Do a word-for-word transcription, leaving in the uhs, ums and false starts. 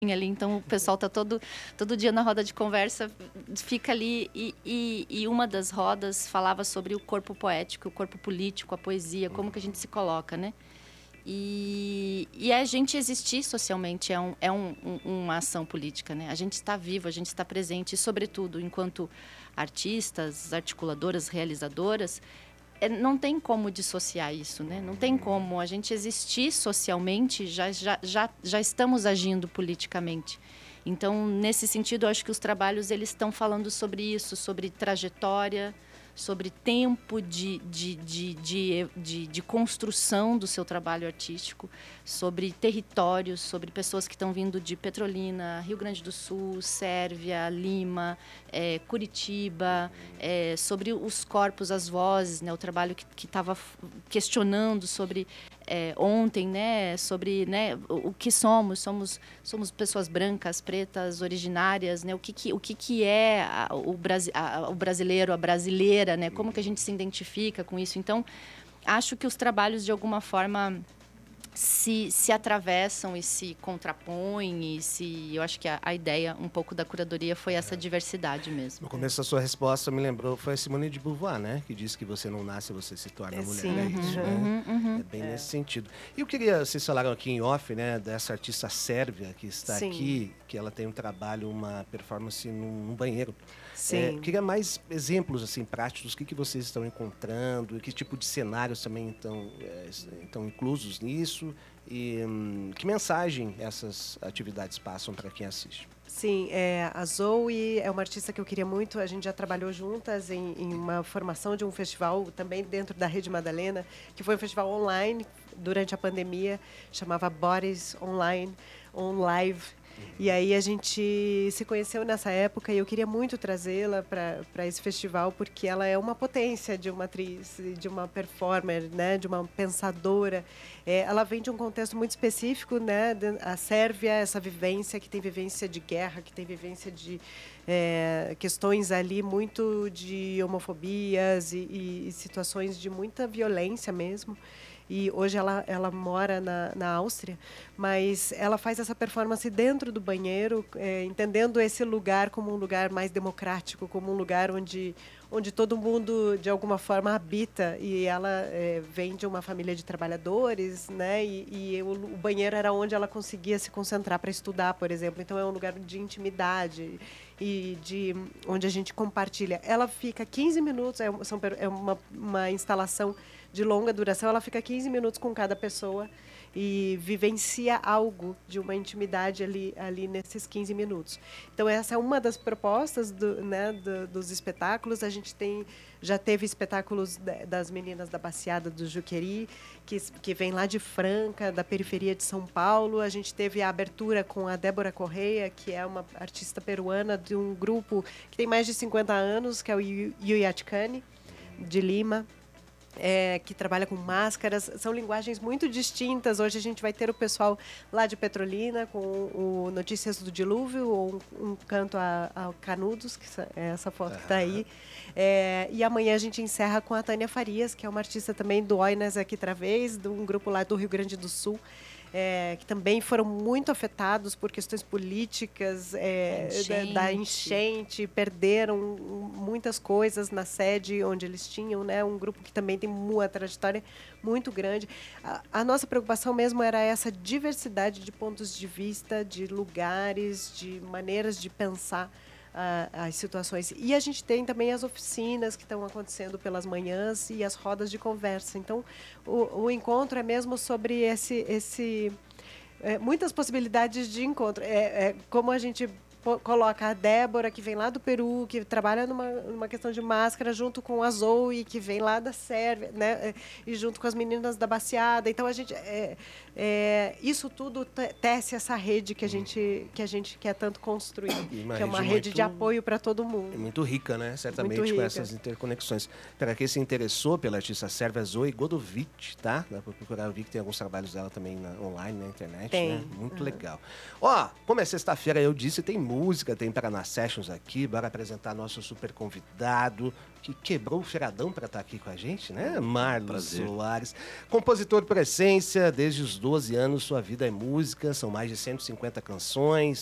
ali, então o pessoal tá todo, todo dia na roda de conversa, fica ali, e, e, e uma das rodas falava sobre o corpo poético, o corpo político, a poesia, como que a gente se coloca, né? E, e a gente existir socialmente é, um, é um, um, uma ação política, né? A gente está vivo, a gente está presente, e sobretudo, enquanto artistas, articuladoras, realizadoras, é, não tem como dissociar isso, né? Não tem como a gente existir socialmente, já, já, já, já estamos agindo politicamente. Então, nesse sentido, eu acho que os trabalhos eles estão falando sobre isso, sobre trajetória, sobre tempo de, de, de, de, de, de construção do seu trabalho artístico, sobre territórios, sobre pessoas que estão vindo de Petrolina, Rio Grande do Sul, Sérvia, Lima, é, Curitiba, é, sobre os corpos, as vozes, né, o trabalho que estava questionando sobre é, ontem, né, sobre, né, o, o que somos, somos, somos pessoas brancas, pretas, originárias, né, o que, que, o que, que é a, o, brasi, a, o brasileiro, a brasileira, né, como que a gente se identifica com isso. Então, acho que os trabalhos, de alguma forma, se, se atravessam e se contrapõem, e se, eu acho que a, a ideia um pouco da curadoria foi essa diversidade mesmo. No começo da sua resposta me lembrou, foi a Simone de Beauvoir, né? Que disse que você não nasce, você se torna É, mulher, sim. é isso, né? Uhum, uhum. É bem É. nesse sentido. E eu queria, vocês falaram aqui em off, né, dessa artista sérvia que está Sim. aqui, que ela tem um trabalho, uma performance num, num banheiro. Sim. É, eu queria mais exemplos, assim, práticos, o que, que vocês estão encontrando, e que tipo de cenários também estão, é, estão inclusos nisso, e hum, que mensagem essas atividades passam para quem assiste? Sim, é, a Zoe é uma artista que eu queria muito. A gente já trabalhou juntas em, em uma formação de um festival também dentro da Rede Madalena, que foi um festival online durante a pandemia, chamava Bodies Online, On Live. E aí a gente se conheceu nessa época e eu queria muito trazê-la para esse festival, porque ela é uma potência de uma atriz, de uma performer, né, de uma pensadora. É, ela vem de um contexto muito específico, né, a Sérvia, essa vivência, que tem vivência de guerra, que tem vivência de é, questões ali muito de homofobias e, e, e situações de muita violência mesmo. E hoje ela, ela mora na, na Áustria, mas ela faz essa performance dentro do banheiro, é, entendendo esse lugar como um lugar mais democrático, como um lugar onde, onde todo mundo, de alguma forma, habita. E ela é, vem de uma família de trabalhadores, né? E, e o, o banheiro era onde ela conseguia se concentrar para estudar, por exemplo. Então, é um lugar de intimidade e de onde a gente compartilha. Ela fica quinze minutos, é, são, é uma, uma instalação de longa duração, ela fica quinze minutos com cada pessoa e vivencia algo de uma intimidade ali, ali nesses quinze minutos. Então, essa é uma das propostas do, né, do, dos espetáculos. A gente tem, já teve espetáculos das meninas da Baciada do Juqueri, que, que vem lá de Franca, da periferia de São Paulo. A gente teve a abertura com a Débora Correia, que é uma artista peruana de um grupo que tem mais de cinquenta anos, que é o Yuyatkani, de Lima. É, que trabalha com máscaras, são linguagens muito distintas. Hoje a gente vai ter o pessoal lá de Petrolina com o Notícias do Dilúvio, ou um, um canto a, a Canudos, que é essa foto que está aí. É, e amanhã a gente encerra com a Tânia Farias, que é uma artista também do Oinas aqui Travês, de um grupo lá do Rio Grande do Sul. É, que também foram muito afetados por questões políticas, é, enchente. Da, da enchente, perderam muitas coisas na sede onde eles tinham, né? Um grupo que também tem uma trajetória muito grande. A, a nossa preocupação mesmo era essa diversidade de pontos de vista, de lugares, de maneiras de pensar Uh, as situações. E a gente tem também as oficinas que estão acontecendo pelas manhãs e as rodas de conversa. Então, o, o encontro é mesmo sobre esse... esse é, muitas possibilidades de encontro. É, é, como a gente coloca a Débora, que vem lá do Peru, que trabalha numa, numa questão de máscara, junto com a Zoe, que vem lá da Sérvia, né? E junto com as meninas da Baciada. Então, a gente, é, é, isso tudo tece essa rede que a gente, que a gente quer tanto construir, que é uma rede muito, de apoio para todo mundo. É muito rica, né? Certamente rica. Com essas interconexões. Para quem se interessou pela artista sérvia Zoe Godovic, tá? Dá para procurar, eu vi que tem alguns trabalhos dela também na, online, na internet, tem. Né? Muito uhum. legal. Ó, como é sexta-feira, eu disse, tem música, tem Paraná Sessions aqui. Bora apresentar nosso super convidado, que quebrou o feiradão para estar aqui com a gente, né? Marlos Prazer. Soares. Compositor por essência, desde os doze anos, sua vida é música. São mais de cento e cinquenta canções,